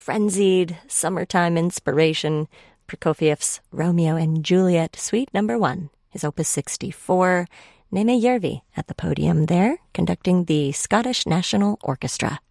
frenzied summertime inspiration, Prokofiev's Romeo and Juliet, Suite No. 1, his Opus 64, Neme Järvi at the podium there, conducting the Scottish National Orchestra.